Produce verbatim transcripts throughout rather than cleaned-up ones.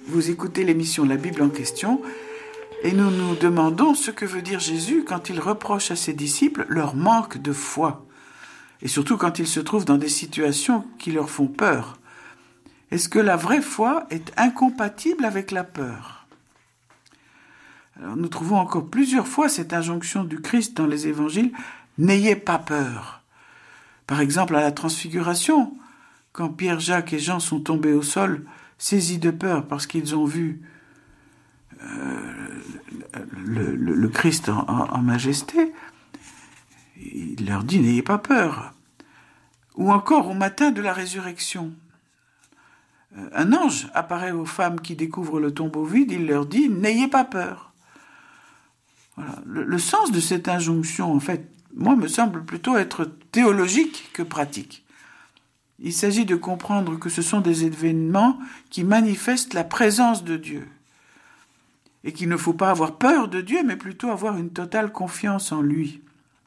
Vous écoutez l'émission La Bible en question et nous nous demandons ce que veut dire Jésus quand il reproche à ses disciples leur manque de foi et surtout quand ils se trouvent dans des situations qui leur font peur. Est-ce que la vraie foi est incompatible avec la peur ? Alors, nous trouvons encore plusieurs fois cette injonction du Christ dans les évangiles « N'ayez pas peur ». Par exemple, à la Transfiguration, quand Pierre, Jacques et Jean sont tombés au sol, saisis de peur parce qu'ils ont vu euh, le, le, le Christ en, en, en majesté, il leur dit « N'ayez pas peur ». Ou encore au matin de la résurrection, un ange apparaît aux femmes qui découvrent le tombeau vide, il leur dit « N'ayez pas peur ». Voilà. Le, le sens de cette injonction, en fait, moi, me semble plutôt être théologique que pratique. Il s'agit de comprendre que ce sont des événements qui manifestent la présence de Dieu. Et qu'il ne faut pas avoir peur de Dieu, mais plutôt avoir une totale confiance en lui.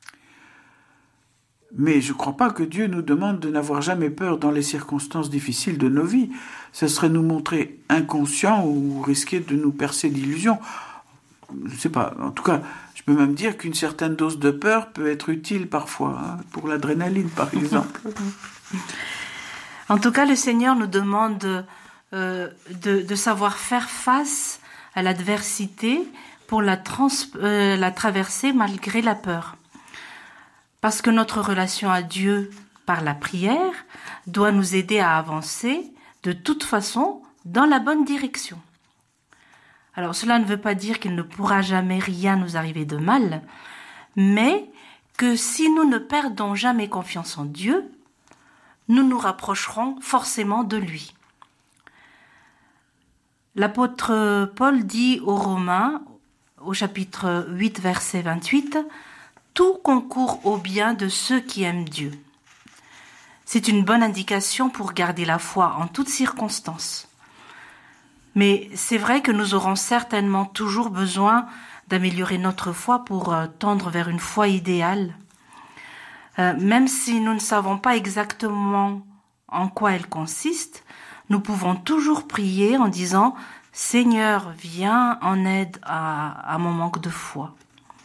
Mais je ne crois pas que Dieu nous demande de n'avoir jamais peur dans les circonstances difficiles de nos vies. Ce serait nous montrer inconscients ou risquer de nous percer d'illusions. Je ne sais pas. En tout cas, je peux même dire qu'une certaine dose de peur peut être utile parfois, hein, pour l'adrénaline par exemple. En tout cas, le Seigneur nous demande euh, de, de savoir faire face à l'adversité pour la, trans, euh, la traverser malgré la peur. Parce que notre relation à Dieu par la prière doit nous aider à avancer de toute façon dans la bonne direction. Alors cela ne veut pas dire qu'il ne pourra jamais rien nous arriver de mal, mais que si nous ne perdons jamais confiance en Dieu, nous nous rapprocherons forcément de lui. L'apôtre Paul dit aux Romains, au chapitre huit, verset vingt-huit, « Tout concourt au bien de ceux qui aiment Dieu ». C'est une bonne indication pour garder la foi en toutes circonstances. Mais c'est vrai que nous aurons certainement toujours besoin d'améliorer notre foi pour tendre vers une foi idéale. Euh, même si nous ne savons pas exactement en quoi elle consiste, nous pouvons toujours prier en disant « Seigneur, viens en aide à, à mon manque de foi ».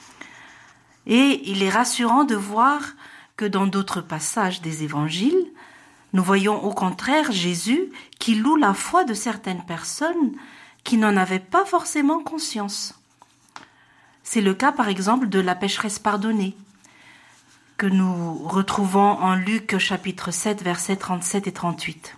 Et il est rassurant de voir que dans d'autres passages des évangiles, nous voyons au contraire Jésus qui loue la foi de certaines personnes qui n'en avaient pas forcément conscience. C'est le cas par exemple de la pécheresse pardonnée, que nous retrouvons en Luc chapitre sept, versets trente-sept et trente-huit.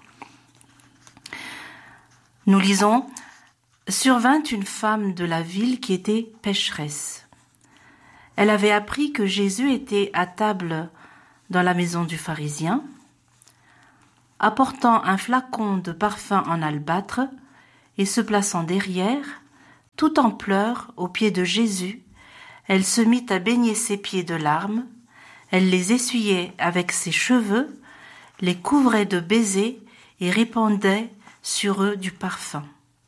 Nous lisons « Survint une femme de la ville qui était pécheresse. Elle avait appris que Jésus était à table dans la maison du pharisien. Apportant un flacon de parfum en albâtre et se plaçant derrière, tout en pleurs aux pieds de Jésus, elle se mit à baigner ses pieds de larmes. Elle les essuyait avec ses cheveux, les couvrait de baisers et répandait sur eux du parfum.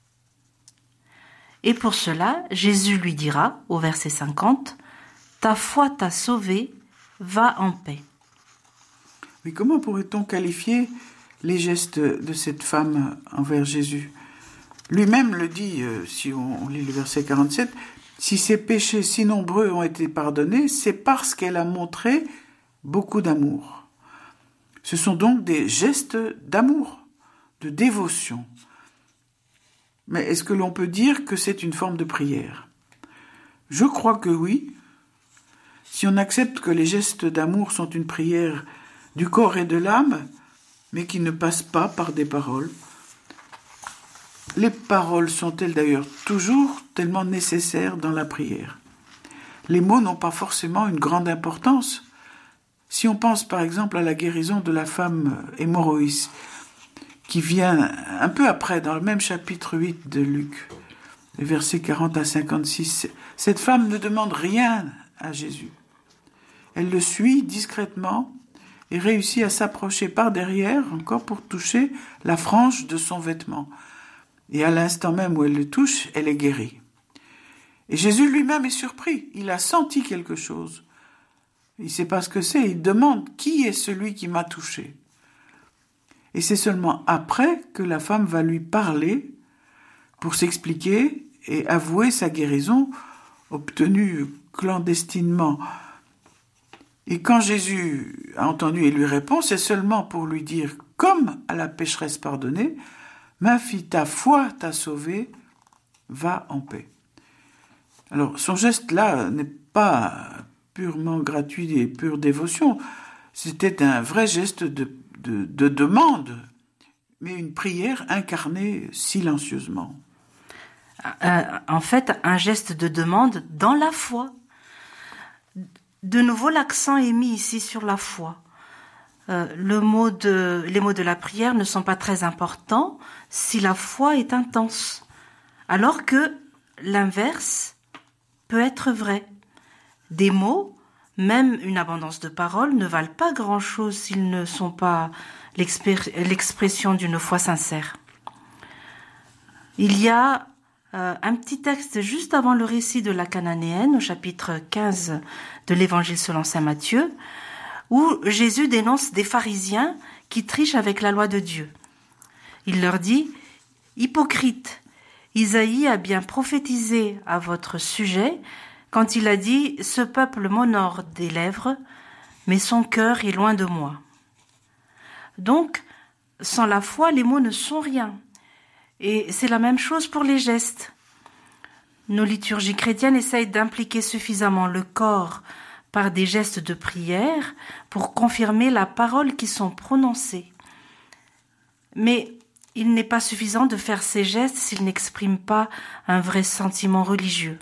Et pour cela, Jésus lui dira, au verset cinquante, « Ta foi t'a sauvé, va en paix. » Mais comment pourrait-on qualifier les gestes de cette femme envers Jésus ? Lui-même le dit, euh, si on, on lit le verset quarante-sept, « Si ses péchés si nombreux ont été pardonnés, c'est parce qu'elle a montré beaucoup d'amour. » Ce sont donc des gestes d'amour, de dévotion. Mais est-ce que l'on peut dire que c'est une forme de prière ? Je crois que oui. Si on accepte que les gestes d'amour sont une prière du corps et de l'âme, mais qui ne passent pas par des paroles. Les paroles sont-elles d'ailleurs toujours tellement nécessaires dans la prière ? Les mots n'ont pas forcément une grande importance. Si on pense par exemple à la guérison de la femme hémorroïde, qui vient un peu après, dans le même chapitre huit de Luc, les versets quarante à cinquante-six, cette femme ne demande rien à Jésus. Elle le suit discrètement et réussit à s'approcher par derrière, encore pour toucher la frange de son vêtement. Et à l'instant même où elle le touche, elle est guérie. Et Jésus lui-même est surpris. Il a senti quelque chose. Il ne sait pas ce que c'est. Il demande « Qui est celui qui m'a touché ?» Et c'est seulement après que la femme va lui parler pour s'expliquer et avouer sa guérison obtenue clandestinement. Et quand Jésus a entendu et lui répond, c'est seulement pour lui dire, comme à la pécheresse pardonnée, « Ma fille, ta foi t'a sauvée, va en paix. » Alors, son geste-là n'est pas purement gratuit et pure dévotion, c'était un vrai geste de, de, de demande, mais une prière incarnée silencieusement. Euh, en fait, un geste de demande dans la foi. De nouveau, l'accent est mis ici sur la foi. Euh, le mot de, les mots de la prière ne sont pas très importants si la foi est intense, alors que l'inverse peut être vrai. Des mots, même une abondance de paroles, ne valent pas grand-chose s'ils ne sont pas l'expé- l'expression d'une foi sincère. Il y a euh, un petit texte juste avant le récit de la Cananéenne, au chapitre quinze de l'Évangile selon saint Matthieu, où Jésus dénonce des pharisiens qui trichent avec la loi de Dieu. Il leur dit « Hypocrites, Isaïe a bien prophétisé à votre sujet quand il a dit « Ce peuple m'honore des lèvres, mais son cœur est loin de moi. » Donc, sans la foi, les mots ne sont rien. Et c'est la même chose pour les gestes. Nos liturgies chrétiennes essayent d'impliquer suffisamment le corps par des gestes de prière pour confirmer la parole qui sont prononcées. Mais il n'est pas suffisant de faire ces gestes s'ils n'expriment pas un vrai sentiment religieux.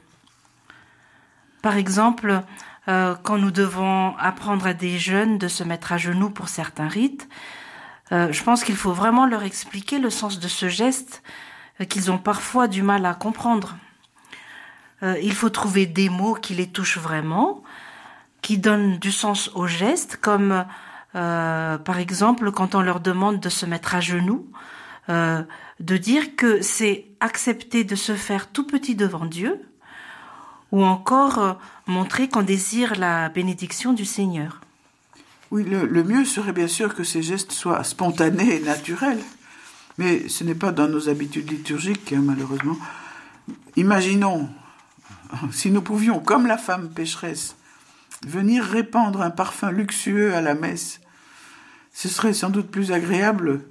Par exemple, euh, quand nous devons apprendre à des jeunes de se mettre à genoux pour certains rites, euh, je pense qu'il faut vraiment leur expliquer le sens de ce geste euh, qu'ils ont parfois du mal à comprendre. Euh, il faut trouver des mots qui les touchent vraiment, qui donnent du sens au geste, comme euh, par exemple quand on leur demande de se mettre à genoux, euh, de dire que c'est accepter de se faire tout petit devant Dieu, ou encore euh, montrer qu'on désire la bénédiction du Seigneur. Oui, le, le mieux serait bien sûr que ces gestes soient spontanés et naturels, mais ce n'est pas dans nos habitudes liturgiques, hein, malheureusement. Imaginons, si nous pouvions, comme la femme pécheresse, venir répandre un parfum luxueux à la messe, ce serait sans doute plus agréable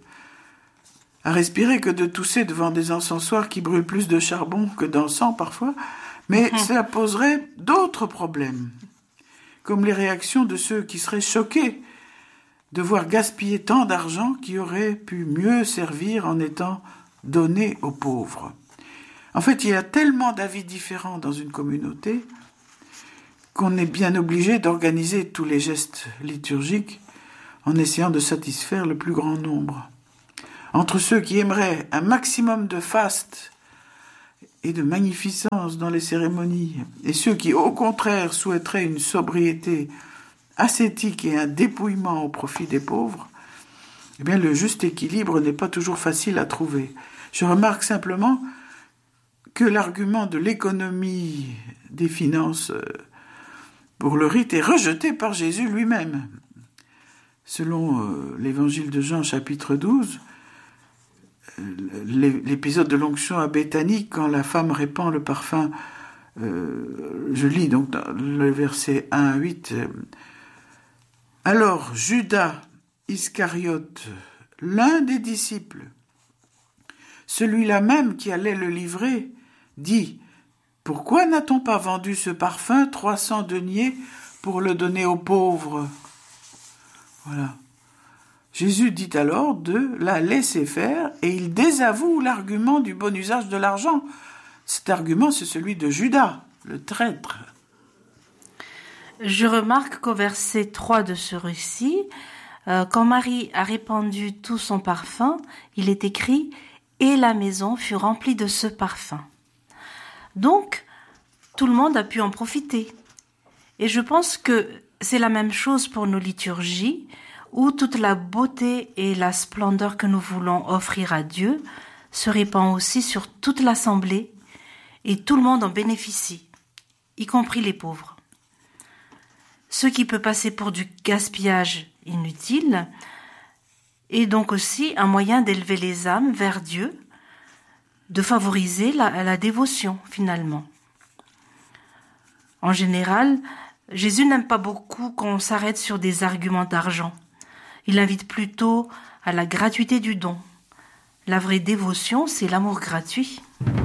à respirer que de tousser devant des encensoirs qui brûlent plus de charbon que d'encens parfois, mais cela poserait d'autres problèmes, comme les réactions de ceux qui seraient choqués de voir gaspiller tant d'argent qui aurait pu mieux servir en étant donné aux pauvres. En fait, il y a tellement d'avis différents dans une communauté qu'on est bien obligé d'organiser tous les gestes liturgiques en essayant de satisfaire le plus grand nombre. Entre ceux qui aimeraient un maximum de faste et de magnificence dans les cérémonies, et ceux qui, au contraire, souhaiteraient une sobriété ascétique et un dépouillement au profit des pauvres, eh bien, le juste équilibre n'est pas toujours facile à trouver. Je remarque simplement que l'argument de l'économie des finances pour le rite est rejeté par Jésus lui-même. Selon euh, l'évangile de Jean, chapitre douze, l'épisode de l'onction à Béthanie, quand la femme répand le parfum, euh, je lis donc dans le verset un à huit, euh, « Alors Judas Iscariote, l'un des disciples, celui-là même qui allait le livrer, dit, « Pourquoi n'a-t-on pas vendu ce parfum trois cents deniers pour le donner aux pauvres ?» Voilà. Jésus dit alors de la laisser faire et il désavoue l'argument du bon usage de l'argent. Cet argument, c'est celui de Judas, le traître. Je remarque qu'au verset trois de ce récit, euh, quand Marie a répandu tout son parfum, il est écrit « Et la maison fut remplie de ce parfum ». Donc, tout le monde a pu en profiter. Et je pense que c'est la même chose pour nos liturgies, où toute la beauté et la splendeur que nous voulons offrir à Dieu se répand aussi sur toute l'assemblée et tout le monde en bénéficie, y compris les pauvres. Ce qui peut passer pour du gaspillage inutile est donc aussi un moyen d'élever les âmes vers Dieu de favoriser la, la dévotion finalement. En général, Jésus n'aime pas beaucoup qu'on s'arrête sur des arguments d'argent. Il invite plutôt à la gratuité du don. La vraie dévotion, c'est l'amour gratuit.